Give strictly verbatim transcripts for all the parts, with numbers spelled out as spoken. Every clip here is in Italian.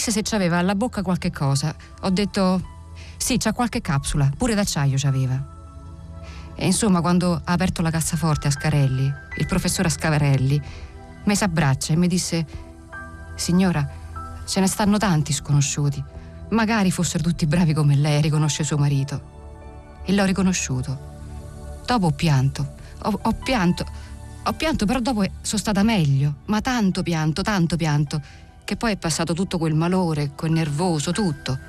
disse se c'aveva alla bocca qualche cosa. Ho detto sì, c'ha qualche capsula, pure d'acciaio c'aveva. E insomma, quando ha aperto la cassaforte a Scarelli, il professore Scavarelli mi s'abbraccia e mi disse: signora, ce ne stanno tanti sconosciuti, magari fossero tutti bravi come lei a riconoscere suo marito. E l'ho riconosciuto. Dopo ho pianto, ho, ho pianto, ho pianto, però dopo sono stata meglio, ma tanto pianto, tanto pianto, che poi è passato tutto quel malore, quel nervoso, tutto.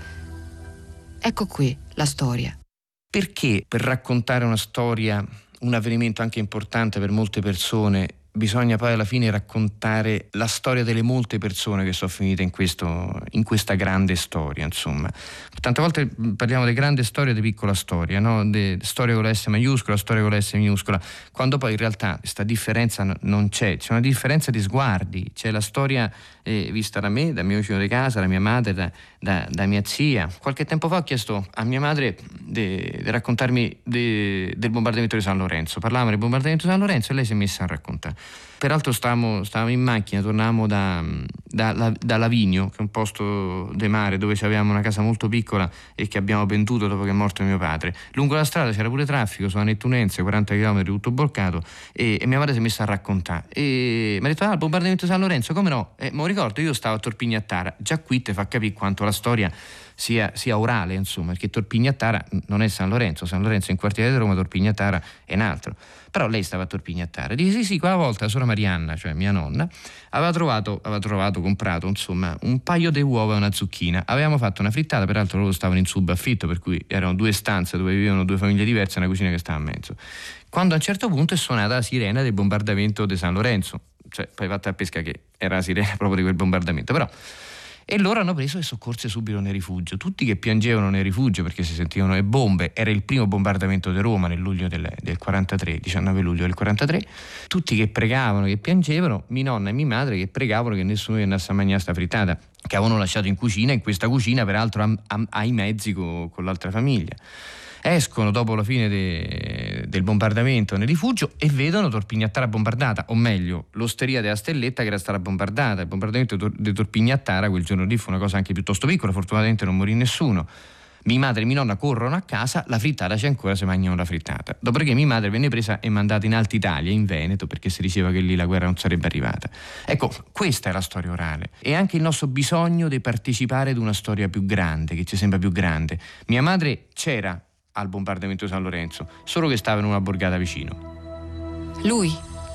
Ecco qui la storia. Perché per raccontare una storia, un avvenimento anche importante per molte persone, bisogna poi alla fine raccontare la storia delle molte persone che sono finite in, questo, in questa grande storia, insomma. Tante volte parliamo di grande storia e di piccola storia, no? De storia con la S maiuscola, storia con la S minuscola, quando poi in realtà questa differenza non c'è, c'è una differenza di sguardi, c'è la storia eh, vista da me, dal mio vicino di casa, da mia madre, da, da, da mia zia. Qualche tempo fa ho chiesto a mia madre di raccontarmi de, del bombardamento di San Lorenzo, parlavamo del bombardamento di San Lorenzo e lei si è messa a raccontare. Peraltro stavamo, stavamo in macchina, tornavamo da, da, da Lavigno, che è un posto di mare dove avevamo una casa molto piccola e che abbiamo venduto dopo che è morto mio padre. Lungo la strada c'era pure traffico, sulla Nettunense, quaranta chilometri tutto bloccato, e, e mia madre si è messa a raccontare e mi ha detto: ah, il bombardamento di San Lorenzo, come no? E me lo ricordo, io stavo a Torpignattara. Già qui te fa capire quanto la storia sia, sia orale, insomma, perché Torpignattara non è San Lorenzo, San Lorenzo è in quartiere di Roma, Torpignattara è un altro. Però lei stava a Torpignattara. Dice: sì, sì, quella volta la sora Marianna, cioè mia nonna, aveva trovato, aveva trovato, comprato, insomma, un paio di uova e una zucchina. Avevamo fatto una frittata, peraltro loro stavano in subaffitto, per cui erano due stanze dove vivevano due famiglie diverse e una cucina che stava a mezzo. Quando a un certo punto è suonata la sirena del bombardamento di San Lorenzo, cioè poi fatta a pesca che era la sirena proprio di quel bombardamento, però. E loro hanno preso e soccorse subito nel rifugio, tutti che piangevano nel rifugio perché si sentivano le bombe. Era il primo bombardamento di Roma nel luglio del, del quarantatré, diciannove luglio del quarantatré, tutti che pregavano, che piangevano, mia nonna e mia madre che pregavano che nessuno andasse a mangiare sta frittata che avevano lasciato in cucina, in questa cucina peraltro a, a, ai mezzi con, con l'altra famiglia. Escono dopo la fine de, del bombardamento nel rifugio e vedono Torpignattara bombardata, o meglio l'osteria della Stelletta che era stata bombardata. Il bombardamento di Torpignattara quel giorno lì fu una cosa anche piuttosto piccola, fortunatamente non morì nessuno. Mia madre e mia nonna corrono a casa, la frittata c'è ancora, si mangiano la frittata. Dopodiché mia madre venne presa e mandata in Alta Italia, in Veneto, perché si diceva che lì la guerra non sarebbe arrivata. Ecco, questa è la storia orale e anche il nostro bisogno di partecipare ad una storia più grande, che ci sembra più grande. Mia madre c'era al bombardamento di San Lorenzo, solo che stava in una borgata vicino. Lui?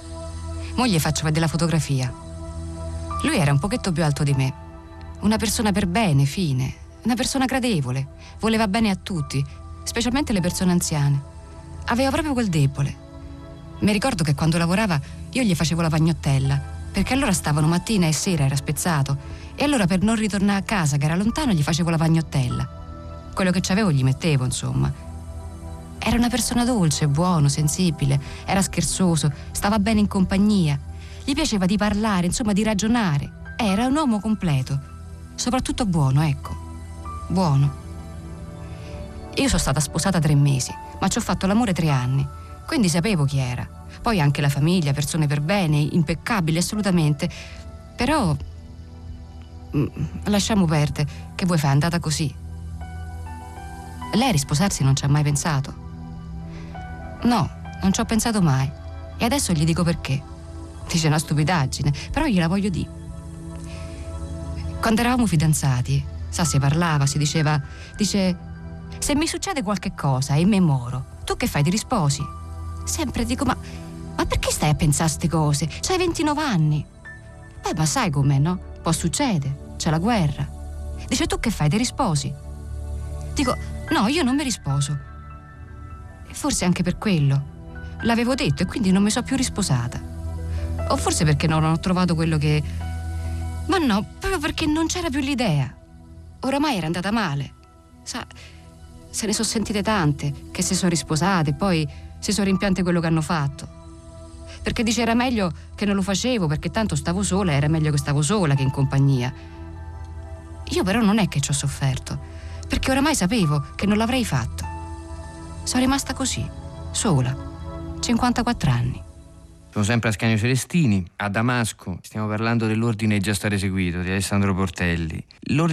Mo gli faccio vedere la fotografia. Lui era un pochetto più alto di me, una persona per bene, fine, una persona gradevole, voleva bene a tutti, specialmente le persone anziane. Aveva proprio quel debole. Mi ricordo che quando lavorava io gli facevo la pagnottella, perché allora stavano mattina e sera, era spezzato, e allora per non ritornare a casa, che era lontano, gli facevo la pagnottella. Quello che c'avevo gli mettevo, insomma. Era una persona dolce, buono, sensibile, era scherzoso, stava bene in compagnia, gli piaceva di parlare, insomma di ragionare. Era un uomo completo, soprattutto buono, ecco, buono. Io sono stata sposata tre mesi, ma ci ho fatto l'amore tre anni, quindi sapevo chi era. Poi anche la famiglia, persone per bene, impeccabili assolutamente, però lasciamo perdere, che vuoi fare, è andata così. Lei a risposarsi non ci ha mai pensato. No, non ci ho pensato mai. E adesso gli dico perché. Dice una stupidaggine, però gliela voglio dire. Quando eravamo fidanzati, sa, si parlava, si diceva, dice: se mi succede qualche cosa e me moro, tu che fai, ti risposi? Sempre dico: ma, ma perché stai a pensare a ste cose? C'hai ventinove anni. Beh, ma sai com'è, no? Può succedere, c'è la guerra. Dice: tu che fai, ti risposi? Dico: no, io non mi risposo. E forse anche per quello. L'avevo detto e quindi non mi sono più risposata. O forse perché non ho trovato quello che... Ma no, proprio perché non c'era più l'idea. Oramai era andata male. Sa, se ne sono sentite tante che si sono risposate e poi si sono rimpiante quello che hanno fatto. Perché dice era meglio che non lo facevo, perché tanto stavo sola, era meglio che stavo sola che in compagnia. Io però non è che ci ho sofferto, perché oramai sapevo che non l'avrei fatto. Sono rimasta così, sola, cinquantaquattro anni. Sono sempre a Ascanio Celestini, a Damasco. Stiamo parlando dell'ordine già stato eseguito di Alessandro Portelli. L'ordine